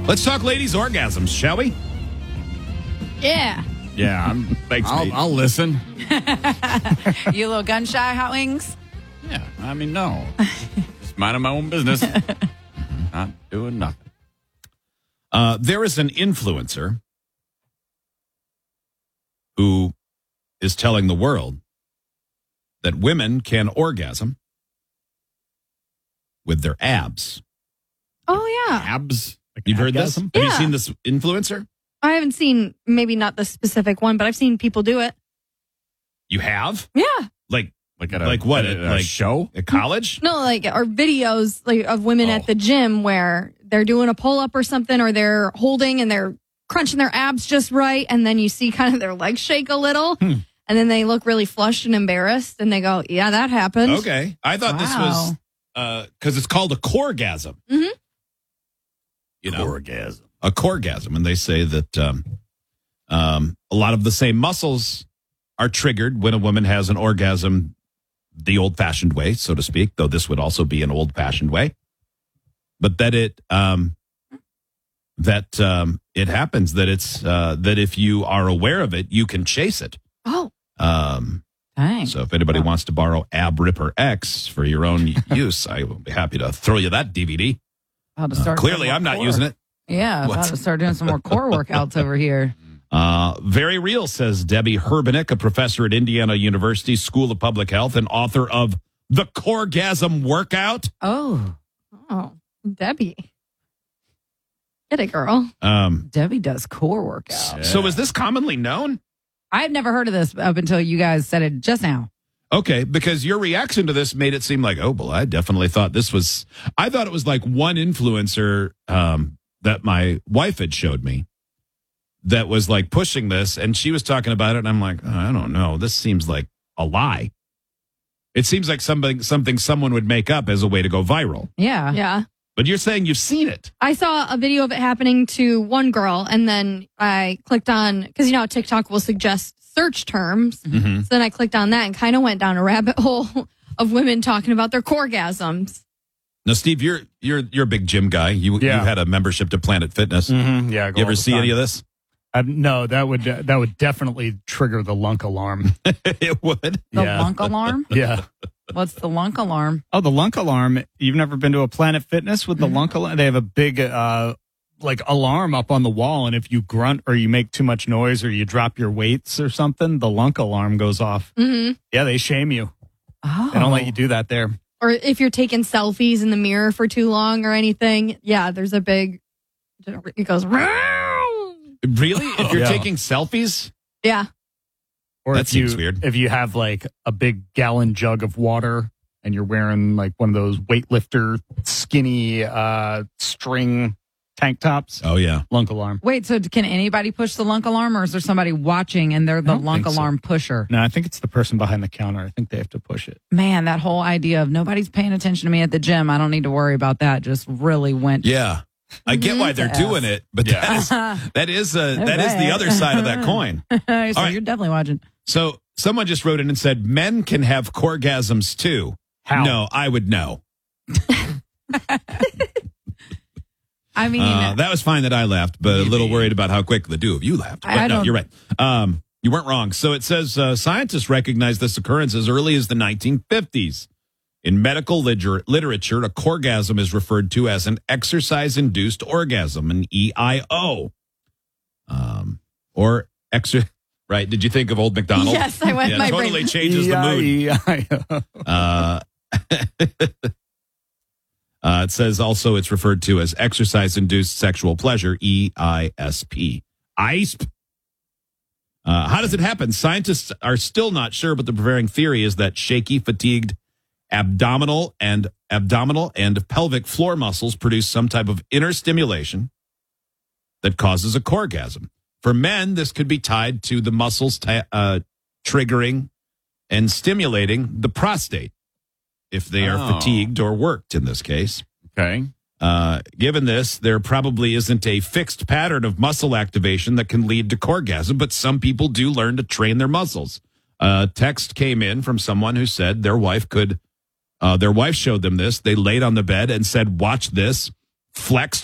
Let's talk ladies' orgasms, shall we? Yeah. Yeah, thanks, mate. I'll listen. You a little gun shy, Hot Wings? Yeah, I mean, no. Just minding my own business. Not doing nothing. There is an influencer who is telling the world that women can orgasm with their abs. Oh, yeah. Abs. Like You've heard this? abgasm? Have you Yeah. seen this influencer? I haven't seen, maybe not the specific one, but I've seen people do it. You have? Yeah. Like Like like what? At a Like show? at college? No, like, or videos like of women at the gym where they're doing a pull up or something, or they're holding and they're crunching their abs just right. And then you see kind of their legs shake a little. And then they look really flushed and embarrassed. And they go, yeah, that happened. Okay. I thought this was because it's called a coregasm. Mhm. You know, Orgasm. a coregasm. And they say that a lot of the same muscles are triggered when a woman has an orgasm the old-fashioned way, so to speak, though this would also be an old-fashioned way. But that it it happens, that it's that if you are aware of it, you can chase it. Oh, Dang. So if anybody wants to borrow Ab Ripper X for your own use, I will be happy to throw you that DVD. About to start Clearly, doing I'm not more using it. Yeah, about What? to start doing some more core workouts over here. Very real, says Debbie Herbenick, a professor at Indiana University School of Public Health and author of The Coregasm Workout. Oh, Debbie. Get it, girl. Debbie does core workouts. So is this commonly known? I've never heard of this up until you guys said it just now. Okay, because your reaction to this made it seem like, oh, well, I definitely thought this was, I thought it was like one influencer that my wife had showed me that was like pushing this, and she was talking about it, and I'm like, oh, I don't know, this seems like a lie. It seems like something someone would make up as a way to go viral. Yeah. Yeah. But you're saying you've seen it. I saw a video of it happening to one girl, and then I clicked on, because you know how TikTok will suggest search terms. Mm-hmm. So then I clicked on that and kind of went down a rabbit hole of women talking about their coregasms. Now, Steve, you're a big gym guy. You had a membership to Planet Fitness. Mm-hmm. Yeah. You ever see any of this? No, that would definitely trigger the lunk alarm. It would. The Yeah. lunk alarm? Yeah. What's the lunk alarm? Oh, the lunk alarm. You've never been to a Planet Fitness with the lunk alarm? They have a big like alarm up on the wall, and if you grunt or you make too much noise or you drop your weights or something, the lunk alarm goes off. Mm-hmm. Yeah, they shame you. Oh. They don't let you do that there. Or if you're taking selfies in the mirror for too long or anything, yeah, there's a big, it goes, Really? If you're Yeah. taking selfies? yeah. Or That if you, seems weird. If you have like a big gallon jug of water and you're wearing like one of those weightlifter skinny string tank tops, Oh, yeah. lunk alarm. Wait, so can anybody push the lunk alarm, or is there somebody watching and they're the don't lunk think so. alarm pusher? No, I think it's the person behind the counter. I think they have to push it. Man, that whole idea of nobody's paying attention to me at the gym, I don't need to worry about that, just really went. Yeah. I get why they're doing it, but that is the other side of that coin. So right. you're definitely watching. So someone just wrote in and said, men can have coregasms too. How? No, I would know. I mean, That was fine that I laughed, but a little worried about how quick the two of you laughed. But I no, don't- you're right. You weren't wrong. So it says scientists recognized this occurrence as early as the 1950s. In medical literature, a coregasm is referred to as an exercise-induced orgasm, an EIO. Or extra. Right? Did you think of Old MacDonald? Yes, I went. Yeah, My totally brain. changes the mood. It says also it's referred to as exercise-induced sexual pleasure, EISP. ISP. How does it happen? Scientists are still not sure, but the prevailing theory is that shaky, fatigued abdominal and pelvic floor muscles produce some type of inner stimulation that causes a coregasm. For men, this could be tied to the muscles triggering and stimulating the prostate if they are fatigued or worked in this case. Okay. Given this, there probably isn't a fixed pattern of muscle activation that can lead to coregasm, but some people do learn to train their muscles. A text came in from someone who said their wife showed them this. They laid on the bed and said, watch this, flexed